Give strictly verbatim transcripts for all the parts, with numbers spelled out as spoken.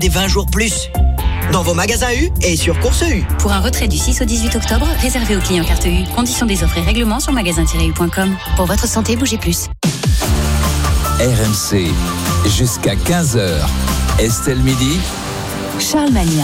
des vingt jours plus. Dans vos magasins U et sur Course U. Pour un retrait du six au dix-huit octobre, réservé aux clients carte U. Conditions des offres et règlements sur magasin tiret u point com. Pour votre santé, bougez plus. R M C, jusqu'à quinze heures. Estelle Midi. Charles Magnin.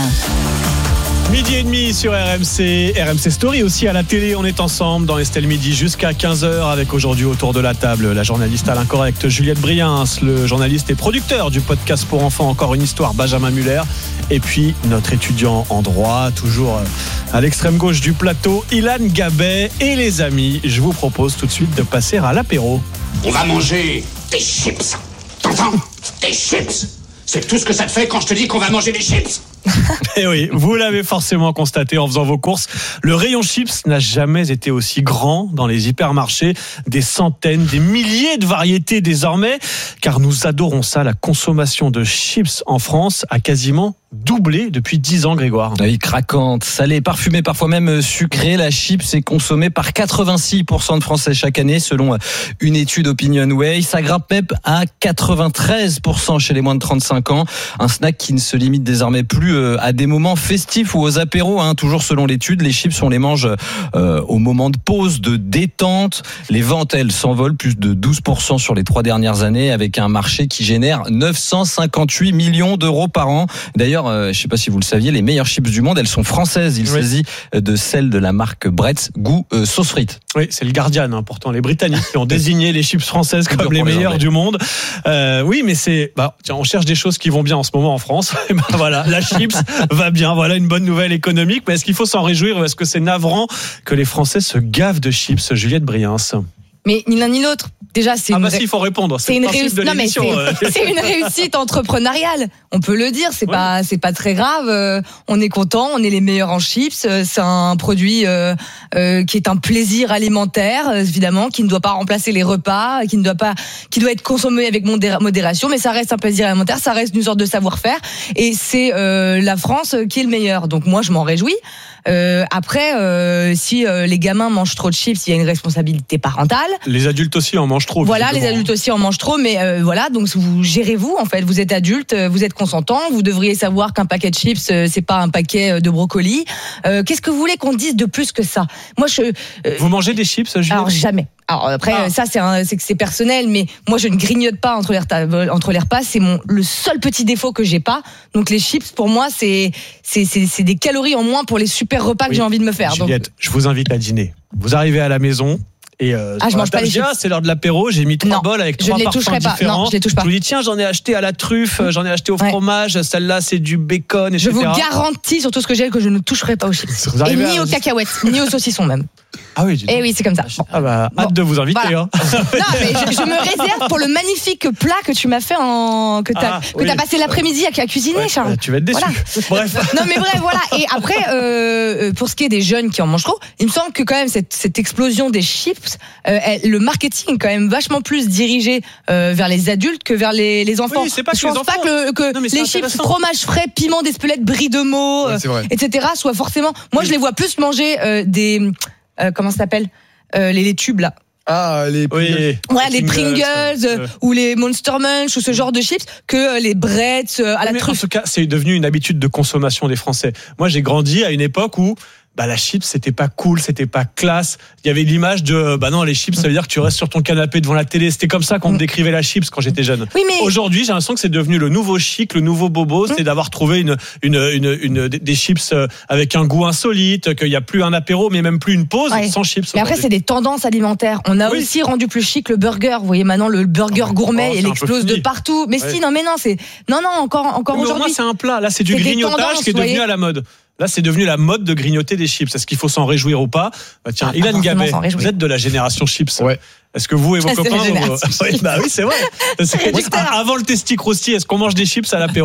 Midi et demi sur R M C, R M C Story aussi à la télé. On est ensemble dans Estelle Midi jusqu'à quinze heures avec aujourd'hui autour de la table la journaliste à l'incorrect Juliette Briens, le journaliste et producteur du podcast pour enfants Encore une histoire Benjamin Muller, et puis notre étudiant en droit, toujours à l'extrême gauche du plateau, Ilan Gabet. Et les amis, je vous propose tout de suite de passer à l'apéro. On va manger des chips. T'entends ? Des chips. C'est tout ce que ça te fait quand je te dis qu'on va manger des chips. Et oui, vous l'avez forcément constaté en faisant vos courses, le rayon chips n'a jamais été aussi grand dans les hypermarchés. Des centaines, des milliers de variétés désormais, car nous adorons ça. La consommation de chips en France a quasiment doublé depuis dix ans, Grégoire. Oui, craquante, salée, parfumée, parfois même sucrée. La chips est consommée par quatre-vingt-six pour cent de Français chaque année, selon une étude Opinionway. Ça grimpe même à quatre-vingt-treize pour cent chez les moins de trente-cinq ans. Un snack qui ne se limite désormais plus à des moments festifs ou aux apéros, hein. Toujours selon l'étude, les chips, on les mange euh, au moment de pause, de détente. Les ventes, elles, s'envolent, plus de douze pour cent sur les trois dernières années, avec un marché qui génère neuf cent cinquante-huit millions d'euros par an. D'ailleurs, euh, je ne sais pas si vous le saviez, les meilleures chips du monde, elles sont françaises. Il oui. s'agit de celles de la marque Bretz, goût euh, sauce frite. Oui, c'est le Guardian, hein, pourtant, les Britanniques qui ont désigné les chips françaises comme les meilleures les du monde. Euh, oui, mais c'est, bah, tiens, on cherche des choses qui vont bien en ce moment en France. Et ben voilà, la chips va bien. Voilà une bonne nouvelle économique. Mais est-ce qu'il faut s'en réjouir ou est-ce que c'est navrant que les Français se gavent de chips, Juliette Briens? Mais ni l'un ni l'autre. Déjà, c'est ah une bah si, il faut répondre. C'est, c'est une réussite. Non mais c'est, euh... c'est une réussite entrepreneuriale. On peut le dire. C'est ouais. pas, c'est pas très grave. Euh, on est content. On est les meilleurs en chips. Euh, c'est un produit euh, euh, qui est un plaisir alimentaire, euh, évidemment, qui ne doit pas remplacer les repas, qui ne doit pas, qui doit être consommé avec modération. Mais ça reste un plaisir alimentaire. Ça reste une sorte de savoir-faire. Et c'est euh, la France qui est le meilleur. Donc moi, je m'en réjouis. Euh, après, euh, si euh, les gamins mangent trop de chips, il y a une responsabilité parentale. Les adultes aussi en mangent trop. Voilà, les adultes aussi en mangent trop, mais euh, voilà, donc vous gérez-vous en fait. Vous êtes adulte, vous êtes consentant, vous devriez savoir qu'un paquet de chips, euh, c'est pas un paquet de brocolis. Euh, qu'est-ce que vous voulez qu'on dise de plus que ça ? Moi, je. Euh, vous mangez des chips, Juliette ? Alors jamais. Alors après, ah. ça c'est, un, c'est que c'est personnel, mais moi je ne grignote pas entre les repas. Entre les repas, c'est mon le seul petit défaut que j'ai pas. Donc les chips, pour moi, c'est c'est c'est, c'est des calories en moins pour les super repas oui. que j'ai envie de me faire. Juliette, donc... je vous invite à dîner. Vous arrivez à la maison. Et euh, ah, je mange pas les chips. C'est l'heure de l'apéro. J'ai mis trois non, bols avec trois parfums pas. différents. Non, je les touche pas. Je vous dis tiens, j'en ai acheté à la truffe, j'en ai acheté au ouais. fromage. Celle-là, c'est du bacon, et cetera. Je vous garantis sur tout ce que j'ai que je ne toucherai pas aux chips. Et ni à... aux cacahuètes, ni aux saucissons même. Ah oui. Et oui, c'est comme ça. Bon. Ah bah, bon. Hâte de vous inviter. Voilà. Hein. Non, mais je, je me réserve pour le magnifique plat que tu m'as fait en que t'as ah, que oui. t'as passé l'après-midi à, à cuisiner, ouais, Charles. Bah, tu vas être déçu. Voilà. Bref. Non, mais bref, voilà. Et après, euh, pour ce qui est des jeunes qui en mangent trop, il me semble que quand même cette, cette explosion des chips, euh, elle, le marketing est quand même vachement plus dirigé euh, vers les adultes que vers les, les enfants. Oui, c'est pas que je les pense enfants. pas que, que non, les chips, fromage frais, piment d'Espelette, brie de Meaux, ouais, euh, et cetera, soient forcément. Moi, oui. je les vois plus manger euh, des euh, comment ça s'appelle euh, les, les tubes là. Ah, les Pringles. Oui. Ouais, les Pringles, Pringles euh, ou les Monster Munch ou ce genre de chips que les Bretz euh, à la mais truffe. En tout cas, c'est devenu une habitude de consommation des Français. Moi, j'ai grandi à une époque où bah la chips c'était pas cool, c'était pas classe. Il y avait l'image de bah non les chips ça veut dire que tu restes sur ton canapé devant la télé. C'était comme ça qu'on me décrivait la chips quand j'étais jeune. Oui, mais... Aujourd'hui j'ai l'impression que c'est devenu le nouveau chic, le nouveau bobo, c'est d'avoir trouvé une une une, une des chips avec un goût insolite, qu'il y a plus un apéro mais même plus une pause ouais. sans chips. Mais après c'est des tendances alimentaires. On a oui. aussi rendu plus chic le burger. Vous voyez maintenant le burger ah, gourmet, oh, il explose de partout. Mais ouais. si non mais non c'est non non encore encore mais aujourd'hui. Au moins c'est un plat. Là c'est du c'est grignotage qui est devenu à la mode. Là, c'est devenu la mode de grignoter des chips. Est-ce qu'il faut s'en réjouir ou pas ? Bah, tiens, ah, Ilan Gabet, vous êtes de la génération chips. Ouais. Est-ce que vous et vos ah, copains... Vous... oui, bah oui, c'est vrai. C'est moi, avant le testi crousti, est-ce qu'on mange des chips à l'apéro ?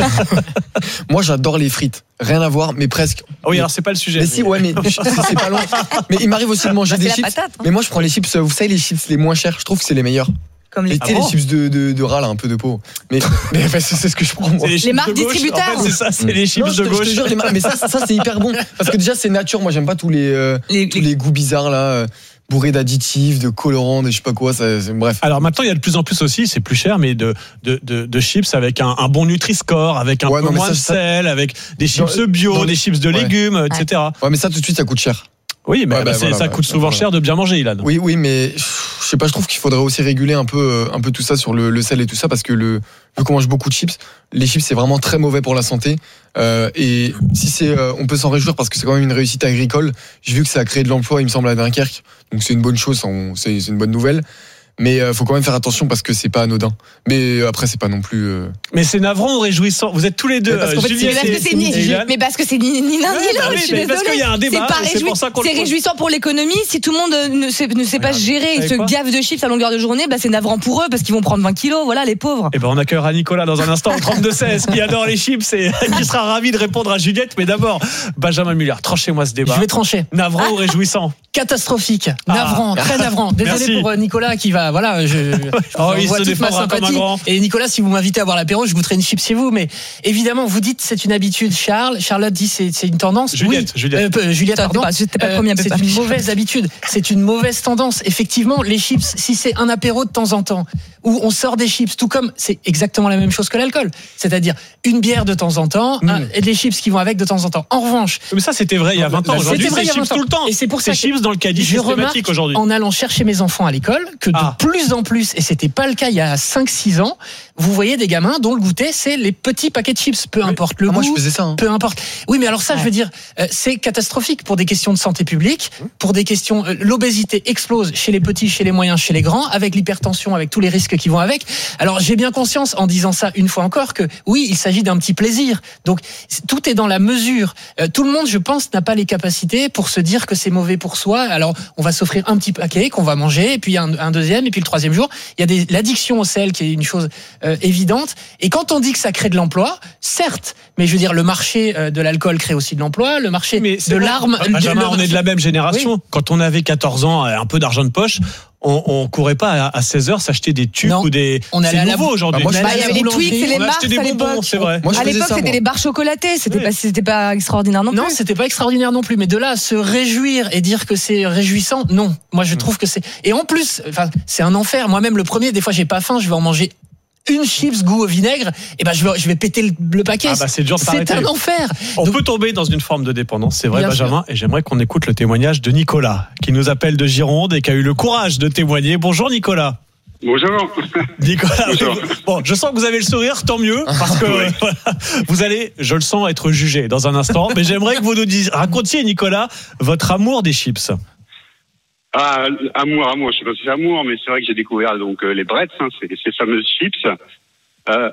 Moi, j'adore les frites. Rien à voir, mais presque. Oh oui, alors c'est pas le sujet. Mais, mais... si, ouais, mais c'est, c'est pas long. Mais il m'arrive aussi de manger bah, des chips. Patate, hein. Mais moi, je prends les chips, vous savez, les chips les moins chers, je trouve que c'est les meilleurs. Comme les, ah bon les chips de, de, de rat, là, un peu de peau. Mais, mais enfin, c'est, c'est ce que je prends, moi. Les, les marques distributeurs. En fait, c'est ça, c'est les chips non, de te, gauche. Je te jure, les mar- mais ça, ça, c'est hyper bon. Parce que déjà, c'est nature. Moi, j'aime pas tous les, euh, les, tous les... les goûts bizarres, là. bourré d'additifs, de colorants, de je sais pas quoi. Ça, c'est, bref. Alors maintenant, il y a de plus en plus aussi, c'est plus cher, mais de de de, de chips avec un, un bon Nutri-Score, avec un ouais, peu non, moins ça, de ça, sel, avec des chips dans, bio, dans, des chips de ouais. légumes, et cetera. Ouais, mais ça tout de suite, ça coûte cher. Oui, mais ouais, bah, bah, voilà, ça bah, coûte souvent voilà. cher de bien manger, Ilan. Oui, oui, mais je sais pas, je trouve qu'il faudrait aussi réguler un peu, un peu tout ça sur le, le sel et tout ça, parce que le, vu qu'on mange beaucoup de chips, les chips c'est vraiment très mauvais pour la santé. Euh, et si c'est, euh, on peut s'en réjouir parce que c'est quand même une réussite agricole. J'ai vu que ça a créé de l'emploi, il me semble, à Dunkerque, donc c'est une bonne chose, c'est, c'est une bonne nouvelle. Mais euh, faut quand même faire attention parce que c'est pas anodin. Mais euh, après c'est pas non plus. Euh... Mais c'est navrant ou réjouissant. Vous êtes tous les deux. Mais parce, euh, fait, Juliette parce que c'est ni, mais parce que c'est ni ni l'un ni l'autre. Je suis désolée. Parce qu'il y a un débat. C'est pas réjoui... c'est, pour c'est réjouissant pour l'économie. Si tout le monde ne sait, ne sait pas gérer et se gaffe de chips à longueur de journée, bah c'est navrant pour eux parce qu'ils vont prendre vingt kilos. Voilà les pauvres. Et ben on accueillera Nicolas dans un instant au trente-deux seize qui adore les chips et qui sera ravi de répondre à Juliette. Mais d'abord Benjamin Muller, tranchez-moi ce débat. Je vais trancher. Navrant ah. ou réjouissant? Catastrophique, navrant, ah. très navrant. Désolé Merci. pour Nicolas qui va, voilà, je, je oh, il vois se toute ma sympathie. Et Nicolas, si vous m'invitez à boire l'apéro, je goûterai une chips chez vous. Mais évidemment, vous dites c'est une habitude. Charles, Charlotte dit c'est, c'est une tendance. Juliette, oui. Juliette, euh, Juliette, pardon. Pas, j'étais pas première, euh, c'est une mauvaise habitude. C'est une mauvaise tendance. Effectivement, les chips, si c'est un apéro de temps en temps où on sort des chips, tout comme c'est exactement la même chose que l'alcool, c'est-à-dire une bière de temps en temps mmh. un, et des chips qui vont avec de temps en temps. En revanche, mais ça c'était vrai il y a vingt ans. Aujourd'hui, c'est chips tout le temps. Et c'est pour ça c'est chips dans le caddie systématique aujourd'hui. En allant chercher mes enfants à l'école, que de ah. plus en plus, et c'était pas le cas il y a cinq six ans, vous voyez des gamins dont le goûter c'est les petits paquets de chips, peu oui. importe le ah, goût. Moi je faisais ça. Hein. Peu importe. Oui, mais alors ça, ouais. je veux dire, euh, c'est catastrophique pour des questions de santé publique, pour des questions. Euh, l'obésité explose chez les petits, chez les moyens, chez les grands, avec l'hypertension, avec tous les risques qui vont avec. Alors j'ai bien conscience, en disant ça une fois encore, que oui, il s'agit d'un petit plaisir. Donc tout est dans la mesure. Euh, tout le monde, je pense, n'a pas les capacités pour se dire que c'est mauvais pour soi. Alors on va s'offrir un petit paquet qu'on va manger, et puis un, un deuxième, et puis le troisième jour, il y a des, l'addiction au sel qui est une chose euh, évidente. Et quand on dit que ça crée de l'emploi, certes, mais je veux dire, le marché de l'alcool crée aussi de l'emploi, le marché mais de l'arme. Benjamin, le... on est de la même génération. Oui. Quand on avait quatorze ans, un peu d'argent de poche, on, on courait pas à seize heures s'acheter des tubes non. ou des. On c'est nouveau la... aujourd'hui. Bah, moi, il y avait les Twix et les Mars des bonbons, c'est vrai. Moi, à l'époque, ça, c'était moi. les barres chocolatées. C'était oui. pas, c'était pas extraordinaire non plus. Non, c'était pas extraordinaire non plus. Mais de là à se réjouir et dire que c'est réjouissant, non. Moi, je trouve que c'est. Et en plus, enfin, c'est un enfer. Moi-même, le premier, des fois, j'ai pas faim, je vais en manger une chips goût au vinaigre, et ben je vais je vais péter le, le paquet. Ah bah c'est dur de s'arrêter. C'est un enfer. On Donc, peut tomber dans une forme de dépendance, c'est vrai Benjamin, sûr. Et j'aimerais qu'on écoute le témoignage de Nicolas qui nous appelle de Gironde et qui a eu le courage de témoigner. Bonjour Nicolas. Bonjour. Nicolas. Bonjour. Bon, je sens que vous avez le sourire, tant mieux, parce que oui. voilà, vous allez, je le sens, être jugé dans un instant, mais j'aimerais que vous nous disiez, racontiez Nicolas votre amour des chips. Ah, amour, amour, je sais pas si c'est amour, mais c'est vrai que j'ai découvert donc euh, les Bretz, hein, ces, ces fameuses chips. Euh...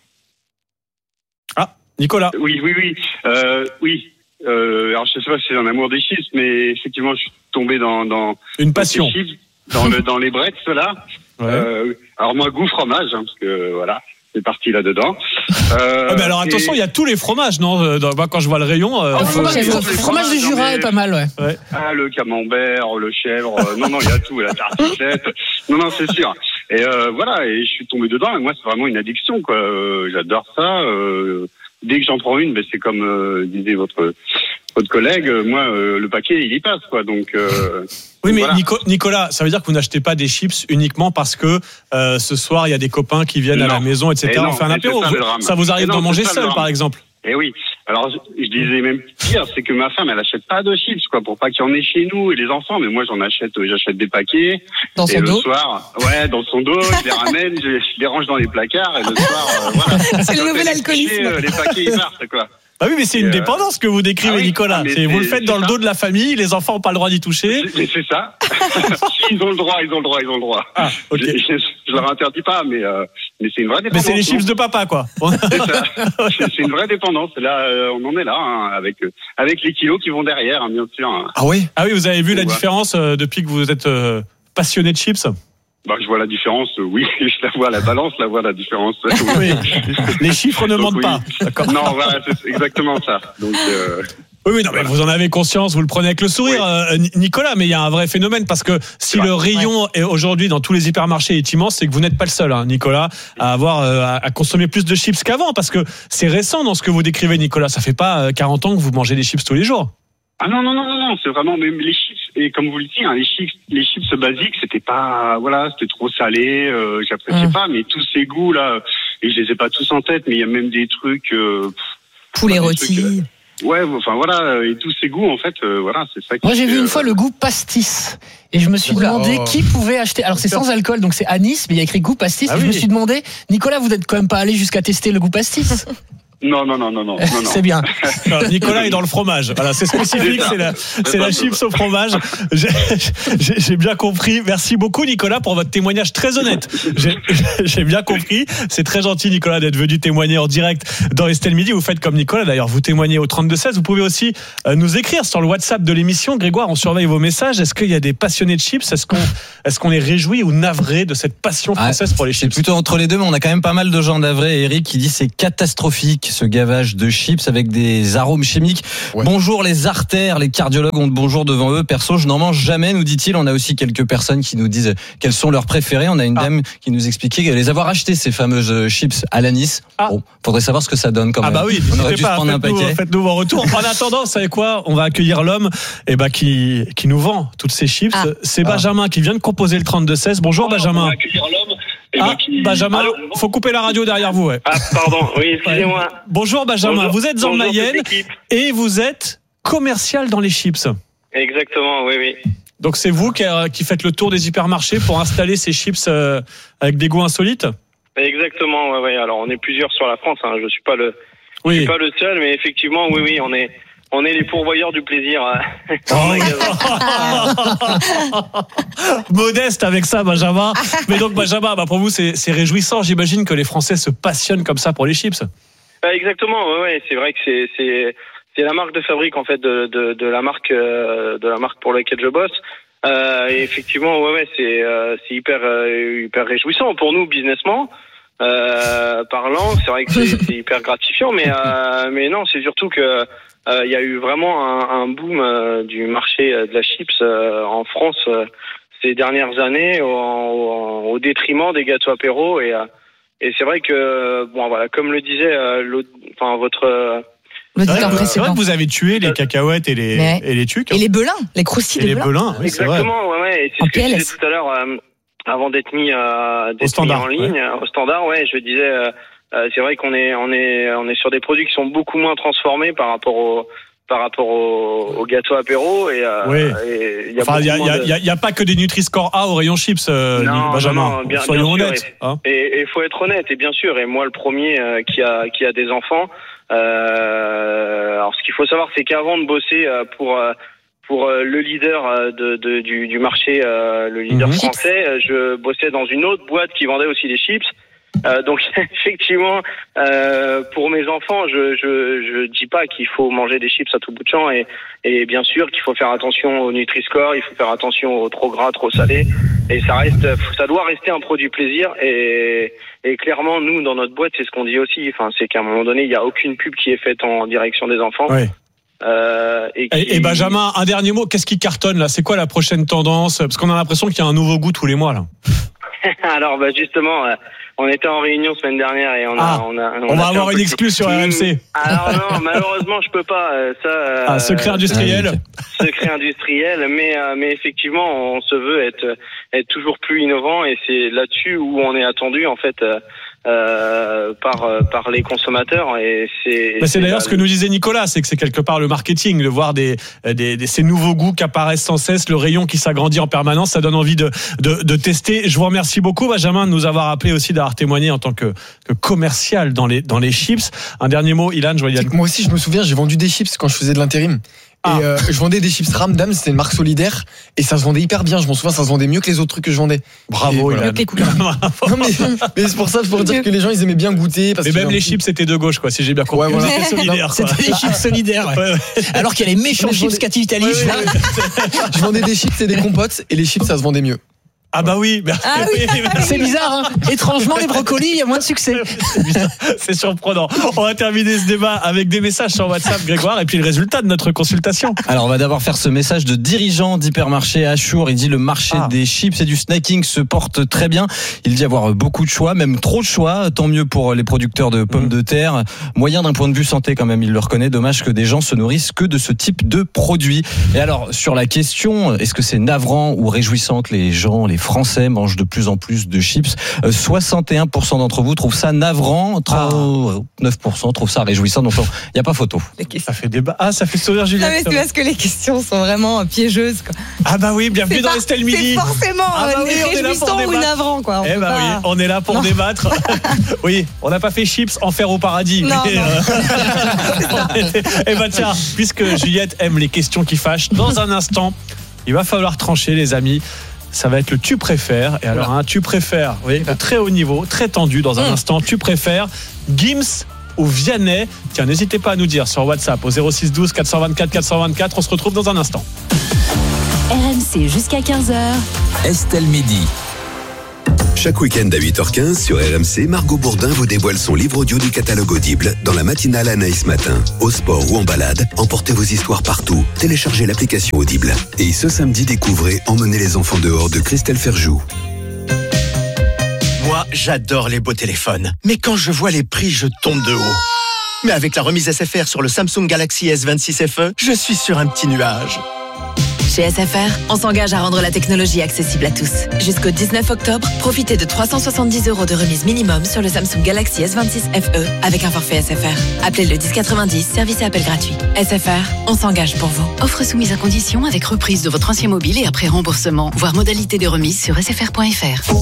Ah, Nicolas. Oui, oui, oui, euh, oui. Euh, alors je sais pas si c'est un amour des chips, mais effectivement, je suis tombé dans dans une passion, dans, chips, dans le dans les Bretz là. Ouais. Euh, alors moi, goût fromage, hein, parce que voilà. C'est parti là-dedans. Euh, ah, mais alors attention, il et... y a tous les fromages, non? Quand je vois le rayon. Euh, oh, fromage, le fromage du Jura mais... est pas mal, ouais. ouais. Ah, le camembert, le chèvre. Euh, non, non, il y a tout, la tartiflette. Non, non, c'est sûr. Et euh, voilà, et je suis tombé dedans. Et moi, c'est vraiment une addiction, quoi. Euh, j'adore ça. Euh, dès que j'en prends une, ben c'est comme euh, disait votre votre collègue. Moi, euh, le paquet, il y passe, quoi. Donc. Euh, Oui, mais voilà. Nico, Nicolas, ça veut dire que vous n'achetez pas des chips uniquement parce que euh, ce soir il y a des copains qui viennent non. à la maison, et cetera. On fait un apéro. Ça, ça vous arrive d'en manger seul, par exemple? Eh oui. Alors, je, je disais même pire, c'est que ma femme, elle achète pas de chips, quoi, pour pas qu'il y en ait chez nous et les enfants. Mais moi, j'en achète, j'achète des paquets. Dans son et dos. Le soir, ouais, dans son dos, je les ramène, je, je les range dans les placards et le soir, euh, voilà. C'est le nouvel alcoolisme. Euh, les paquets, ils partent, quoi. Ah oui, mais c'est une euh... dépendance que vous décrivez, ah oui, Nicolas. C'est, c'est, vous le faites dans le dos de la famille, les enfants n'ont pas le droit d'y toucher. C'est, c'est ça. Ils ont le droit, ils ont le droit, ils ont le droit. Ah, okay. Je, je, je leur interdis pas, mais, euh, mais c'est une vraie dépendance. Mais c'est les chips de papa, quoi. C'est ça. C'est, c'est une vraie dépendance. Là, euh, on en est là, hein, avec, euh, avec les kilos qui vont derrière, hein, bien sûr. Hein. Ah oui? Ah oui, vous avez vu ouais. la différence euh, depuis que vous êtes euh, passionné de chips? Bah, je vois la différence, oui, je la vois, la balance, la voit la différence. Oui. Les chiffres ne mentent oui. pas. D'accord. Non, voilà, c'est exactement ça. Donc, euh... Oui, oui, non, mais vous en avez conscience, vous le prenez avec le sourire, oui. euh, Nicolas, mais il y a un vrai phénomène parce que si le rayon ouais. est aujourd'hui dans tous les hypermarchés est immense, c'est que vous n'êtes pas le seul, hein, Nicolas, à avoir euh, à consommer plus de chips qu'avant, parce que c'est récent dans ce que vous décrivez, Nicolas. Ça fait pas quarante ans que vous mangez des chips tous les jours. Ah non, non, non, non, non, c'est vraiment même les chips. Et comme vous le dites, hein, les chips, les chips basiques, c'était pas, voilà, c'était trop salé, euh, j'appréciais Mmh. pas, mais tous ces goûts là, et je les ai pas tous en tête, mais il y a même des trucs, euh, Poulet des rôti. trucs, euh, ouais, enfin voilà, et tous ces goûts, en fait, euh, voilà, c'est ça qui Moi, j'ai fait, vu une euh, fois le goût pastis. Et je me suis Oula. demandé Oh. qui pouvait acheter. Alors, c'est sans alcool, donc c'est anis, mais il y a écrit goût pastis. Ah et je oui. me suis demandé, Nicolas, vous n'êtes quand même pas allé jusqu'à tester le goût pastis? Non, non, non, non, non, non, non. C'est bien. Non, Nicolas est dans le fromage. Voilà, c'est spécifique, c'est la, c'est la chips au fromage. J'ai, j'ai, j'ai bien compris. Merci beaucoup, Nicolas, pour votre témoignage très honnête. J'ai, j'ai bien compris. C'est très gentil, Nicolas, d'être venu témoigner en direct dans Estelle Midi. Vous faites comme Nicolas, d'ailleurs. Vous témoignez au trente-deux seize. Vous pouvez aussi euh, nous écrire sur le WhatsApp de l'émission. Grégoire, on surveille vos messages. Est-ce qu'il y a des passionnés de chips? Est-ce qu'on, est-ce qu'on est réjoui ou navré de cette passion française Ah, pour les c'est chips? plutôt entre les deux, mais on a quand même pas mal de gens d'avré. Et Eric qui dit c'est catastrophique ce gavage de chips avec des arômes chimiques. Ouais. Bonjour les artères, les cardiologues ont de bonjour devant eux. Perso, je n'en mange jamais, nous dit-il. On a aussi quelques personnes qui nous disent quels sont leurs préférés. On a une Ah. dame qui nous expliquait qu'elle les avoir achetées, ces fameuses chips à l'anis. Ah. Bon, faudrait savoir ce que ça donne quand Ah même. bah oui, on aurait n'hésitez dû se pas, prendre un faites-nous, paquet. faites-nous vos retours. En attendant, vous savez quoi? On va accueillir l'homme eh ben, qui, qui nous vend toutes ces chips. Ah. C'est Ah. Benjamin qui vient de composer le trente-deux seize. Bonjour Benjamin. Et Ah, ben, qui- Benjamin, Allô faut couper la radio derrière vous. Ouais. Ah, pardon, oui, excusez-moi. Bonjour Benjamin, Bonjour. vous êtes en Bonjour, Mayenne toute l'équipe. et vous êtes commercial dans les chips. Exactement, oui, oui. Donc c'est vous qui, euh, qui faites le tour des hypermarchés pour installer ces chips euh, avec des goûts insolites? Exactement, ouais, ouais. Alors, on est plusieurs sur la France, hein. Je suis pas le, je Oui. suis pas le seul, mais effectivement, oui, oui, on est, on est les pourvoyeurs du plaisir. euh, Oh. en magasin. Modeste avec ça, Benjamin. Mais donc, Benjamin, bah pour vous, c'est, c'est réjouissant. J'imagine que les Français se passionnent comme ça pour les chips. Ah, exactement, ouais, ouais. C'est vrai que c'est, c'est, c'est la marque de fabrique en fait de, de, de la marque, euh, de la marque pour laquelle je bosse. Euh, et effectivement, ouais, ouais, c'est, euh, c'est hyper, euh, hyper réjouissant pour nous, businessmen. Euh, parlant, c'est vrai que c'est, c'est hyper gratifiant, mais, euh, mais non, c'est surtout que il euh, y a eu vraiment un, un boom euh, du marché euh, de la chips euh, en France euh, ces dernières années, au, au, au détriment des gâteaux apéros et euh, et c'est vrai que bon voilà, comme le disait euh, l'autre, enfin votre euh, Le C'est vrai, dicteur que- c'est vrai précédent. que vous avez tué les cacahuètes et les, Ouais. et les tucs. Et les belins, les croustilles Et de les belins. belins, oui, c'est vrai. exactement, ouais, ouais, et c'est En ce que je P L S. disais tout à l'heure euh, avant d'être mis, euh, d'être mis standard, en ligne, euh, au standard, ouais, je disais. Euh, Euh, c'est vrai qu'on est on est on est sur des produits qui sont beaucoup moins transformés par rapport au par rapport au, au gâteau apéro et euh, Oui. et il y a Enfin, il y a, beaucoup il y a- moins de- il y a- il y a pas que des Nutri-Score A au rayon chips, euh, Non, Benjamin. non, non, bien- Soyons bien sûr, honnêtes. hein. Et il faut être honnête, et bien sûr, et moi le premier euh, qui a qui a des enfants. Euh, alors ce qu'il faut savoir, c'est qu'avant de bosser euh, pour euh, pour euh, le leader euh, de, de du, du marché, euh, le leader Mhm. français, euh, je bossais dans une autre boîte qui vendait aussi des chips. Euh, donc effectivement, euh, pour mes enfants, je je je dis pas qu'il faut manger des chips à tout bout de champ et et bien sûr qu'il faut faire attention au Nutri-Score, il faut faire attention au trop gras, trop salé et ça reste, ça doit rester un produit plaisir et et clairement nous dans notre boîte c'est ce qu'on dit aussi, enfin c'est qu'à un moment donné il y a aucune pub qui est faite en direction des enfants. Ouais. Euh, et, qui... Et, et Benjamin, un dernier mot. Qu'est-ce qui cartonne là? C'est quoi la prochaine tendance? Parce qu'on a l'impression qu'il y a un nouveau goût tous les mois là. Alors bah justement, euh, on était en réunion semaine dernière et on a Ah, on a On, a va fait avoir un une petit- exclue sur R M C. Alors non, malheureusement je peux pas. euh, Ça. euh, Ah, secret industriel. secret industriel, mais euh, mais effectivement on se veut être être toujours plus innovant et c'est là-dessus où on est attendu en fait euh, euh, par euh, par les consommateurs et c'est. Bah, c'est d'ailleurs la- ce que nous disait Nicolas, c'est que c'est quelque part le marketing, de voir des, des, des ces nouveaux goûts qui apparaissent sans cesse, le rayon qui s'agrandit en permanence, ça donne envie de, de, de tester. Je vous remercie beaucoup, Benjamin, de nous avoir appelé aussi, d'avoir témoigné en tant que, que commercial dans les, dans les chips. Un dernier mot, Ilan, je vois Yann. Moi aussi, je me souviens, j'ai vendu des chips quand je faisais de l'intérim. Ah. Et euh, je vendais des chips Ramdam, c'était une marque solidaire, et ça se vendait hyper bien. Je m'en souviens, ça se vendait mieux que les autres trucs que je vendais. Bravo, Et voilà. Ilan. Mieux que les couleurs. Non, mais, mais c'est pour ça, pour dire que les gens, ils aimaient bien goûter. Parce Mais que même j'ai un les petit- chips, c'était de gauche, quoi, si j'ai bien compris. Ouais, voilà. C'était solidaire, quoi. C'était les chips solidaires. ouais. Ouais, ouais. Alors qu'il y a les méchants Mais je chips vendais- Cathy Vitalis. Ouais, ouais, là. ouais. Je vendais des chips et des compotes, et les chips, ça se vendait mieux. Ah bah oui, bah, Ah oui. oui, bah, C'est bizarre, hein. Étrangement, les brocolis, il y a moins de succès. c'est bizarre, c'est surprenant. On va terminer ce débat avec des messages sur WhatsApp, Grégoire, et puis le résultat de notre consultation. Alors on va d'abord faire ce message de dirigeant d'hypermarché Achour. Il dit le marché Ah. des chips et du snacking se porte très bien. Il dit avoir beaucoup de choix, même trop de choix. Tant mieux pour les producteurs de pommes Mmh. de terre. Moyen d'un point de vue santé quand même, il le reconnaît. Dommage que des gens se nourrissent que de ce type de produits. Et alors sur la question, est-ce que c'est navrant ou réjouissant que les gens, les Français mangent de plus en plus de chips? euh, soixante et un pour cent d'entre vous trouvent ça navrant, trente-neuf pour cent trouvent ça réjouissant. Donc il n'y a pas photo. Les questions. Ça fait débat. Ah, ça fait sourire Non, Juliette. mais c'est parce que les questions sont vraiment piégeuses, quoi. Ah bah oui, bienvenue C'est dans pas- Estelle Midi. C'est forcément Ah bah euh, oui, on est là pour réjouissant ou débattre. navrant, quoi. On Eh peut bah pas- oui, on est là pour Non. débattre. Oui, on n'a pas fait chips, enfer au paradis. Non, mais, non. euh, Eh bah tiens, puisque Juliette aime les questions qui fâchent, dans un instant, il va falloir trancher, les amis. Ça va être le tu préfères. Et alors, hein, tu préfères, oui, de très haut niveau, très tendu dans un Mm. instant. Tu préfères Gims ou Vianney? Tiens, n'hésitez pas à nous dire sur WhatsApp au zéro six douze quatre cent vingt-quatre quatre cent vingt-quatre. On se retrouve dans un instant. R M C jusqu'à quinze heures. Estelle Midi. Chaque week-end à huit heures quinze sur R M C, Margot Bourdin vous dévoile son livre audio du catalogue Audible dans la matinale Anaïs Matin. Au sport ou en balade, emportez vos histoires partout. Téléchargez l'application Audible. Et ce samedi, découvrez Emmenez les enfants dehors de Christelle Ferjou. Moi, j'adore les beaux téléphones. Mais quand je vois les prix, je tombe de haut. Mais avec la remise S F R sur le Samsung Galaxy S vingt-six F E, je suis sur un petit nuage. Chez S F R, on s'engage à rendre la technologie accessible à tous. Jusqu'au dix-neuf octobre, profitez de trois cent soixante-dix euros de remise minimum sur le Samsung Galaxy S vingt-six F E avec un forfait S F R. Appelez le dix quatre-vingt-dix, service et appel gratuit. S F R, on s'engage pour vous. Offre soumise à condition avec reprise de votre ancien mobile et après remboursement. Voir modalité de remise sur s f r point f r.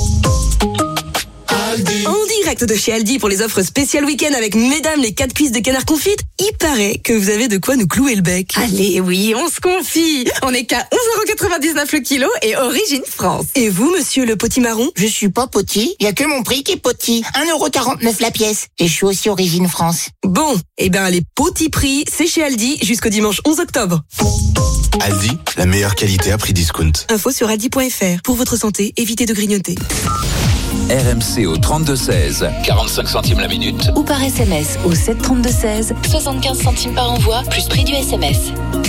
En direct de chez Aldi pour les offres spéciales week-end avec mesdames les quatre cuisses de canard confite, il paraît que vous avez de quoi nous clouer le bec. Allez, oui, on se confie. On est qu'à onze euros quatre-vingt-dix-neuf le kilo et origine France. Et vous, monsieur le potimarron? Je suis pas poti, il y a que mon prix qui est poti. un euro quarante-neuf la pièce. Et je suis aussi origine France. Bon, eh ben les petits prix, c'est chez Aldi jusqu'au dimanche onze octobre. Aldi, la meilleure qualité à prix discount. Info sur aldi point f r. Pour votre santé, évitez de grignoter. R M C au trente-deux seize, quarante-cinq centimes la minute. Ou par S M S au sept trente-deux seize, soixante-quinze centimes par envoi, plus prix du S M S.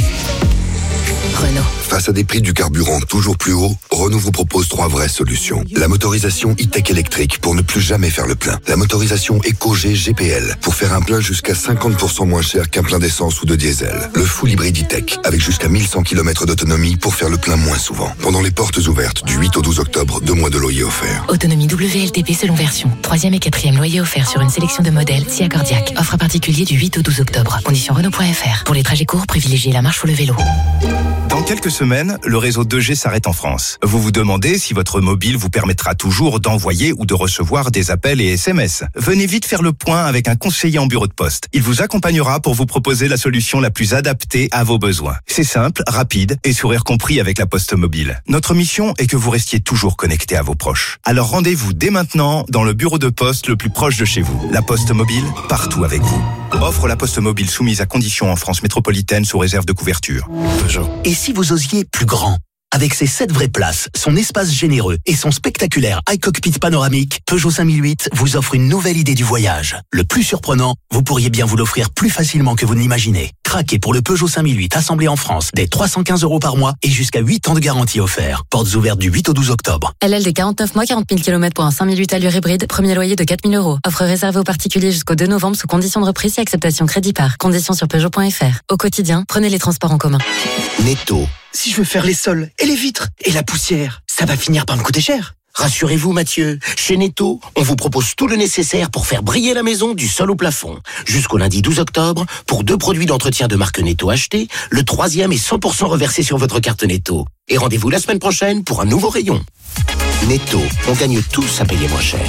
Renault. Face à des prix du carburant toujours plus hauts, Renault vous propose trois vraies solutions. La motorisation e-tech électrique pour ne plus jamais faire le plein. La motorisation EcoG G P L pour faire un plein jusqu'à cinquante pour cent moins cher qu'un plein d'essence ou de diesel. Le full hybride e-tech avec jusqu'à mille cent kilomètres d'autonomie pour faire le plein moins souvent. Pendant les portes ouvertes du huit au douze octobre, deux mois de loyer offert. Autonomie W L T P selon version. Troisième et quatrième loyer offert sur une sélection de modèles Si Accordiac. Offre particulier du huit au douze octobre. Conditions Renault point f r. Pour les trajets courts, privilégiez la marche ou le vélo. Dans quelques semaines, le réseau deux G s'arrête en France. Vous vous demandez si votre mobile vous permettra toujours d'envoyer ou de recevoir des appels et S M S. Venez vite faire le point avec un conseiller en bureau de poste. Il vous accompagnera pour vous proposer la solution la plus adaptée à vos besoins. C'est simple, rapide et sourire compris avec la Poste Mobile. Notre mission est que vous restiez toujours connecté à vos proches. Alors rendez-vous dès maintenant dans le bureau de poste le plus proche de chez vous. La Poste Mobile, partout avec vous. Offre la Poste Mobile soumise à conditions en France métropolitaine sous réserve de couverture. Peugeot. Et si vous osiez plus grand? Avec ses sept vraies places, son espace généreux et son spectaculaire iCockpit panoramique, Peugeot cinq mille huit vous offre une nouvelle idée du voyage. Le plus surprenant, vous pourriez bien vous l'offrir plus facilement que vous ne l'imaginez. Craquez pour le Peugeot cinq mille huit assemblé en France dès trois cent quinze euros par mois et jusqu'à huit ans de garantie offert. Portes ouvertes du huit au douze octobre. L L D quarante-neuf mois, quarante mille kilomètres pour un cinq mille huit allure hybride. Premier loyer de quatre mille euros. Offre réservée aux particuliers jusqu'au deux novembre sous condition de reprise et acceptation crédit par. Conditions sur Peugeot point f r. Au quotidien, prenez les transports en commun. Netto. Si je veux faire les sols et les vitres et la poussière, ça va finir par me coûter cher. Rassurez-vous Mathieu, chez Netto, on vous propose tout le nécessaire pour faire briller la maison du sol au plafond. Jusqu'au lundi douze octobre, pour deux produits d'entretien de marque Netto achetés, le troisième est cent pour cent reversé sur votre carte Netto. Et rendez-vous la semaine prochaine pour un nouveau rayon. Netto, on gagne tous à payer moins cher.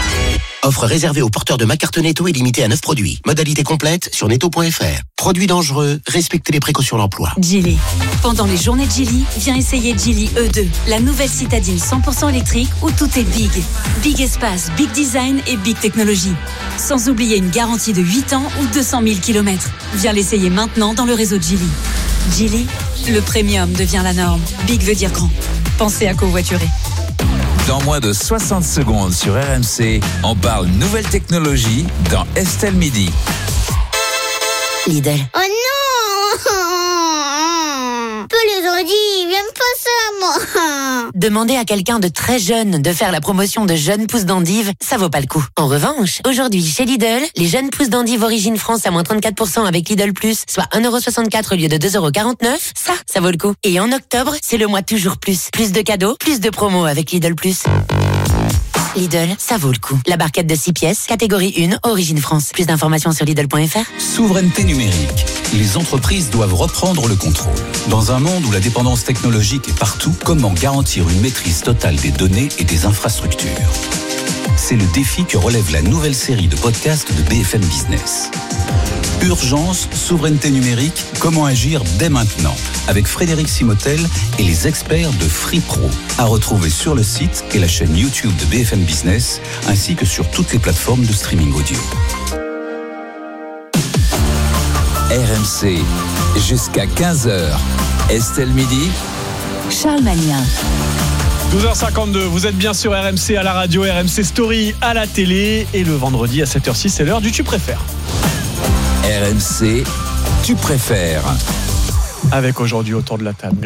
Offre réservée aux porteurs de ma carte Netto et limitée à neuf produits. Modalité complète sur netto point f r. Produits dangereux, respectez les précautions d'emploi. Geely. Pendant les journées de Geely, viens essayer Geely E deux, la nouvelle citadine cent pour cent électrique où tout est big. Big espace, big design et big technologie. Sans oublier une garantie de huit ans ou deux cent mille kilomètres. Viens l'essayer maintenant dans le réseau de Geely. Geely, le premium devient la norme. Big veut dire grand. Pensez à covoiturer. Dans moins de soixante secondes sur R M C, on parle nouvelle technologie dans Estelle Midi. Lidl. Oh non! Peu les ont dit, j'aime pas ça, moi. Demander à quelqu'un de très jeune de faire la promotion de jeunes pousses d'endive, ça vaut pas le coup. En revanche, aujourd'hui, chez Lidl, les jeunes pousses d'endive origine France à moins trente-quatre pour cent avec Lidl Plus, soit un euro soixante-quatre au lieu de deux euros quarante-neuf, ça, ça vaut le coup. Et en octobre, c'est le mois toujours plus. Plus de cadeaux, plus de promos avec Lidl Plus. Lidl, ça vaut le coup. La barquette de six pièces, catégorie un, origine France. Plus d'informations sur Lidl point F R. Souveraineté numérique. Les entreprises doivent reprendre le contrôle. Dans un monde où la dépendance technologique est partout, comment garantir une maîtrise totale des données et des infrastructures ? C'est le défi que relève la nouvelle série de podcasts de B F M Business. Urgence, souveraineté numérique, comment agir dès maintenant, avec Frédéric Simotel et les experts de FreePro, à retrouver sur le site et la chaîne YouTube de B F M Business, ainsi que sur toutes les plateformes de streaming audio. R M C, jusqu'à quinze heures. Estelle Midi. Charles Magnin. douze heures cinquante-deux, vous êtes bien sur R M C à la radio, R M C Story à la télé. Et le vendredi à sept heures six, c'est l'heure du Tu préfères. R M C, Tu préfères. Avec aujourd'hui autour de la table